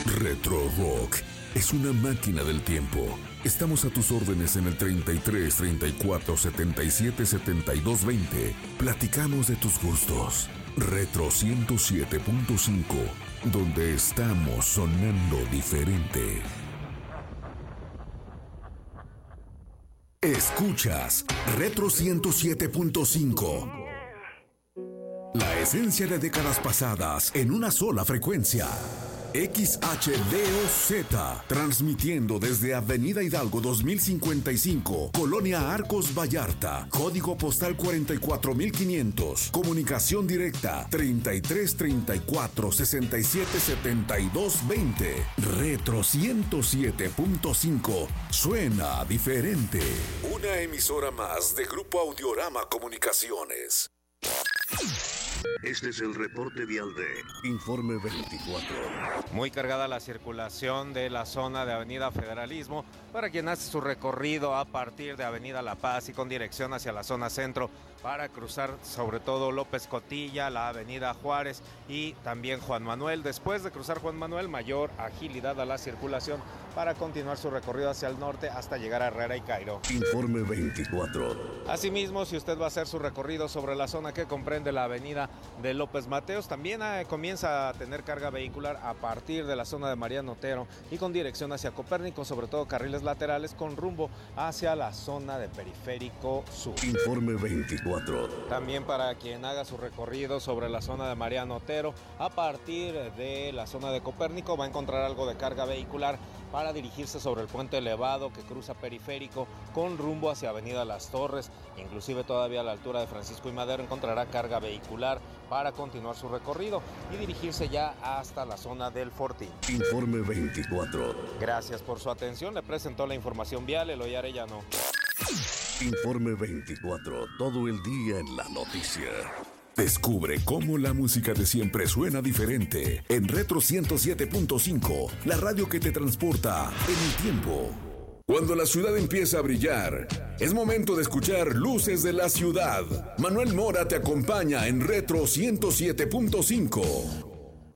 Retro Rock es una máquina del tiempo. Estamos a tus órdenes en el 33 34 77 72 20. Platicamos de tus gustos. Retro 107.5, donde estamos sonando diferente. Escuchas Retro 107.5. La esencia de décadas pasadas en una sola frecuencia. XHDOZ, transmitiendo desde Avenida Hidalgo 2055, Colonia Arcos Vallarta, código postal 44500, comunicación directa 33 34 67 72 20. Retro 107.5, suena diferente. Una emisora más de Grupo Audiorama Comunicaciones. Este es el reporte vial de Informe 24. Muy cargada la circulación de la zona de Avenida Federalismo para quien hace su recorrido a partir de Avenida La Paz y con dirección hacia la zona centro para cruzar sobre todo López Cotilla, la Avenida Juárez y también Juan Manuel. Después de cruzar Juan Manuel, mayor agilidad a la circulación para continuar su recorrido hacia el norte hasta llegar a Herrera y Cairo. Informe 24. Asimismo, si usted va a hacer su recorrido sobre la zona que comprende la Avenida de López Mateos, también comienza a tener carga vehicular a partir de la zona de Mariano Otero y con dirección hacia Copérnico, sobre todo carriles laterales con rumbo hacia la zona de Periférico Sur. Informe 24. También para quien haga su recorrido sobre la zona de Mariano Otero, a partir de la zona de Copérnico va a encontrar algo de carga vehicular para dirigirse sobre el puente elevado que cruza Periférico con rumbo hacia Avenida Las Torres. Inclusive todavía a la altura de Francisco y Madero encontrará carga vehicular para continuar su recorrido y dirigirse ya hasta la zona del Fortín. Informe 24. Gracias por su atención. Le presentó la información vial Eloy Arellano. Informe 24. Todo el día en la noticia. Descubre cómo la música de siempre suena diferente en Retro 107.5, la radio que te transporta en el tiempo. Cuando la ciudad empieza a brillar, es momento de escuchar Luces de la Ciudad. Manuel Mora te acompaña en Retro 107.5.